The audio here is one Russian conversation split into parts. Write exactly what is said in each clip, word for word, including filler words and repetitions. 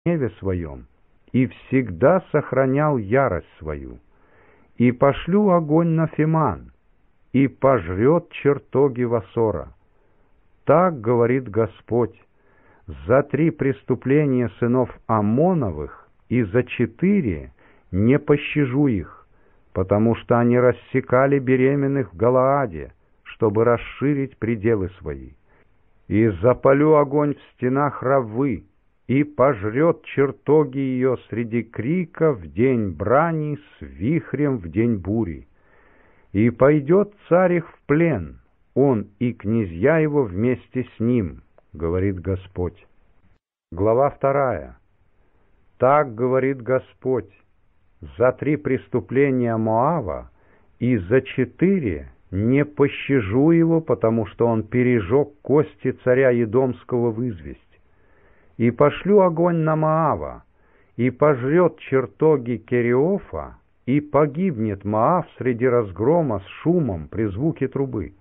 гневе своем и всегда сохранял ярость свою. И пошлю огонь на Фиман, и пожрет чертоги Васора. Так говорит Господь: за три преступления сынов Аммоновых и за четыре не пощажу их, потому что они рассекали беременных в Галааде, чтобы расширить пределы свои. И запалю огонь в стенах Раввы, и пожрет чертоги ее среди крика в день брани, с вихрем в день бури. И пойдет царь их в плен, он и князья его вместе с ним, говорит Господь. Глава вторая. Так говорит Господь: за три преступления Моава и за четыре не пощажу его, потому что он пережег кости царя Едомского в известь. И пошлю огонь на Моава, и пожрет чертоги Кериофа, и погибнет Моав среди разгрома с шумом при звуке трубы.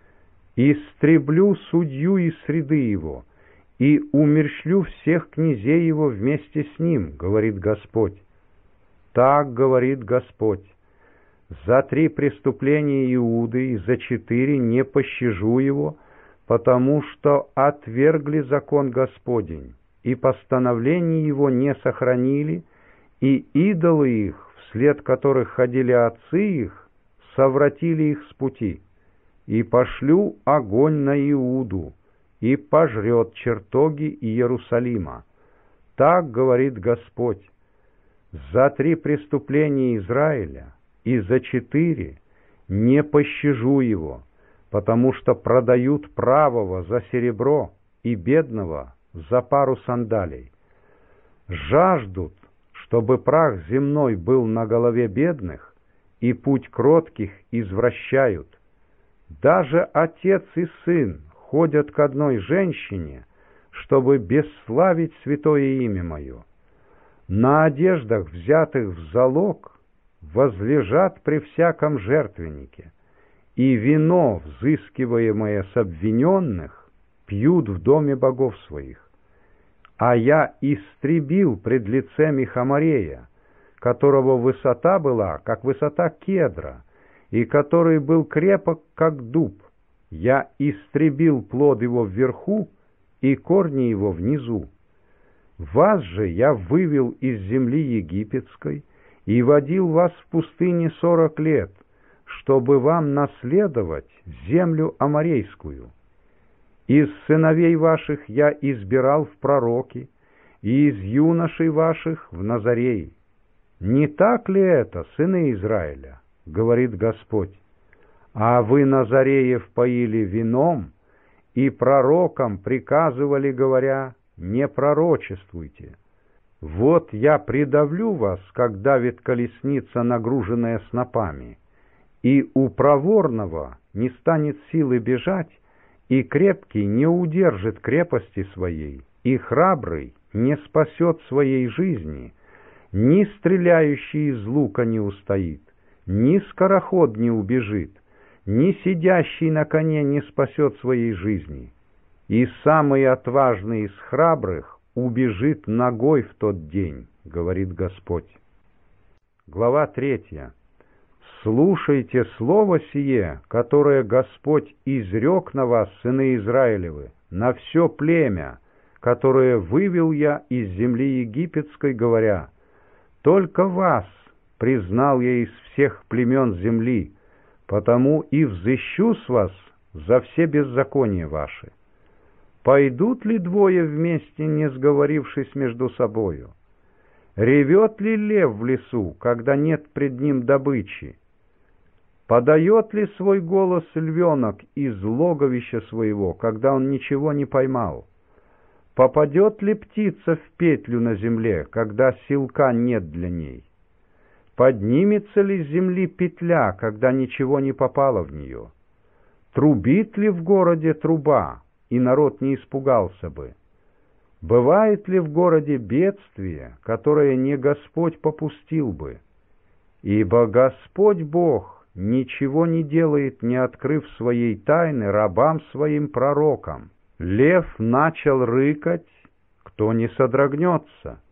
Истреблю судью из среды его, и умерщвлю всех князей его вместе с ним, говорит Господь. Так говорит Господь: за три преступления Иуды и за четыре не пощажу его, потому что отвергли закон Господень, и постановление его не сохранили, и идолы их, вслед которых ходили отцы их, совратили их с пути. И пошлю огонь на Иуду, и пожрет чертоги Иерусалима. Так говорит Господь: за три преступления Израиля и за четыре не пощажу его, потому что продают правого за серебро и бедного за пару сандалий. Жаждут, чтобы прах земной был на голове бедных, и путь кротких извращают. Даже отец и сын ходят к одной женщине, чтобы бесславить святое имя мое. На одеждах, взятых в залог, возлежат при всяком жертвеннике, и вино, взыскиваемое с обвиненных, пьют в доме богов своих. А я истребил пред лицем их Аморея, которого высота была, как высота кедра, и который был крепок, как дуб. Я истребил плод его вверху и корни его внизу. Вас же я вывел из земли египетской и водил вас в пустыне сорок лет, чтобы вам наследовать землю аморейскую. Из сыновей ваших я избирал в пророки, и из юношей ваших в назареи. Не так ли это, сыны Израиля, говорит Господь? А вы назареев поили вином, и пророкам приказывали, говоря: не пророчествуйте. Вот я придавлю вас, как давит колесница, нагруженная снопами, и у проворного не станет силы бежать, и крепкий не удержит крепости своей, и храбрый не спасет своей жизни, ни стреляющий из лука не устоит, ни скороход не убежит, ни сидящий на коне не спасет своей жизни, и самый отважный из храбрых убежит ногой в тот день, говорит Господь. Глава третья. Слушайте слово сие, которое Господь изрек на вас, сыны Израилевы, на все племя, которое вывел я из земли египетской, говоря: только вас признал я из всех племен земли, потому и взыщу с вас за все беззакония ваши. Пойдут ли двое вместе, не сговорившись между собою? Ревет ли лев в лесу, когда нет пред ним добычи? Подает ли свой голос львенок из логовища своего, когда он ничего не поймал? Попадет ли птица в петлю на земле, когда силка нет для ней? Поднимется ли с земли петля, когда ничего не попало в нее? Трубит ли в городе труба, и народ не испугался бы? Бывает ли в городе бедствие, которое не Господь попустил бы? Ибо Господь Бог ничего не делает, не открыв своей тайны рабам своим пророкам. Лев начал рыкать, кто не содрогнется?